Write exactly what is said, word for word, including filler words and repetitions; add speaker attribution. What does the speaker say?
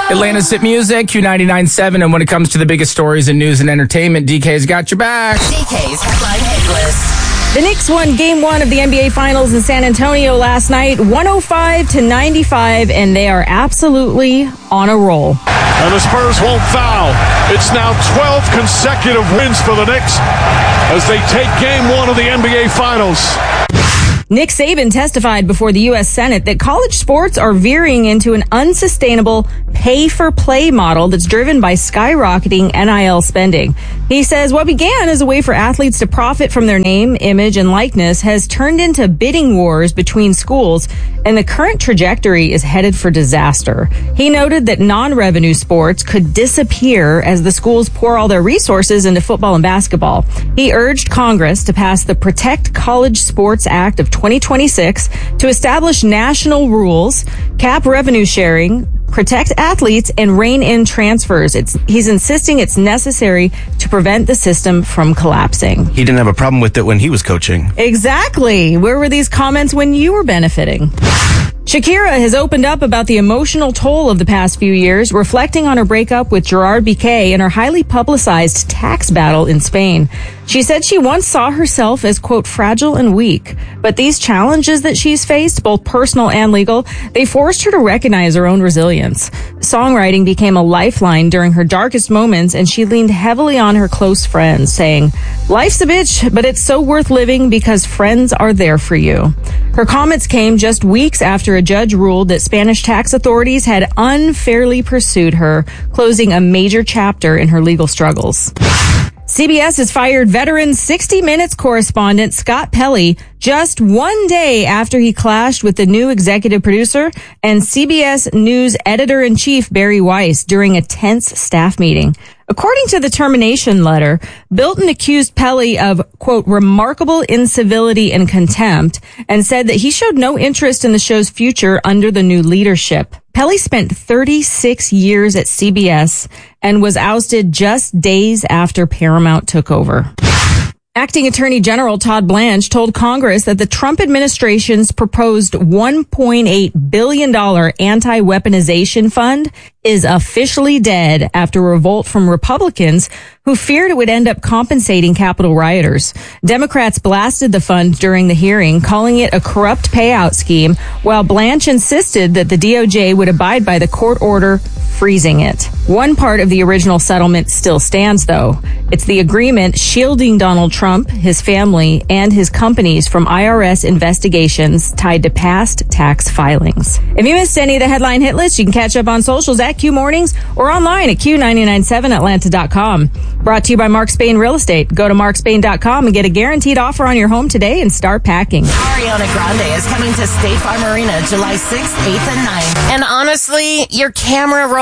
Speaker 1: Atlanta's Hit Music, Q ninety-nine point seven. And when it comes to the biggest stories in news and entertainment, D K's got your back.
Speaker 2: D K's Headline Hit List.
Speaker 3: The Knicks won game one of the N B A Finals in San Antonio last night, one oh five to ninety-five, and they are absolutely on a roll.
Speaker 4: And the Spurs won't foul. It's now twelve consecutive wins for the Knicks as they take game one of the N B A Finals.
Speaker 3: Nick Saban testified before the U S Senate that college sports are veering into an unsustainable pay-for-play model that's driven by skyrocketing N I L spending. He says what began as a way for athletes to profit from their name, image, and likeness has turned into bidding wars between schools, and the current trajectory is headed for disaster. He noted that non-revenue sports could disappear as the schools pour all their resources into football and basketball. He urged Congress to pass the Protect College Sports Act of twenty twenty-six to establish national rules, cap revenue sharing, protect athletes, and rein in transfers. It's, he's insisting it's necessary to prevent the system from collapsing.
Speaker 5: He didn't have a problem with it when he was coaching.
Speaker 3: Exactly. Where were these comments when you were benefiting? Shakira has opened up about the emotional toll of the past few years, reflecting on her breakup with Gerard Piqué and her highly publicized tax battle in Spain. She said she once saw herself as, quote, fragile and weak. But these challenges that she's faced, both personal and legal, they forced her to recognize her own resilience. Songwriting became a lifeline during her darkest moments, and she leaned heavily on her close friends, saying, "Life's a bitch, but it's so worth living because friends are there for you." Her comments came just weeks after a judge ruled that Spanish tax authorities had unfairly pursued her, closing a major chapter in her legal struggles. C B S has fired veteran sixty minutes correspondent Scott Pelley just one day after he clashed with the new executive producer and C B S News editor-in-chief Barry Weiss during a tense staff meeting. According to the termination letter, Bilton accused Pelley of, quote, remarkable incivility and contempt, and said that he showed no interest in the show's future under the new leadership. Pelley spent thirty-six years at C B S and was ousted just days after Paramount took over. Acting Attorney General Todd Blanche told Congress that the Trump administration's proposed one point eight billion dollars anti-weaponization fund is officially dead after a revolt from Republicans who feared it would end up compensating Capitol rioters. Democrats blasted the fund during the hearing, calling it a corrupt payout scheme, while Blanche insisted that the D O J would abide by the court order freezing it. One part of the original settlement still stands, though. It's the agreement shielding Donald Trump, his family, and his companies from I R S investigations tied to past tax filings. If you missed any of the headline hit list, you can catch up on socials at Q Mornings or online at Q nine nine seven Atlanta dot com. Brought to you by Mark Spain Real Estate. Go to mark spain dot com and get a guaranteed offer on your home today and start packing.
Speaker 2: Ariana Grande is coming to State Farm Arena July sixth, eighth, and ninth. And honestly, your camera roll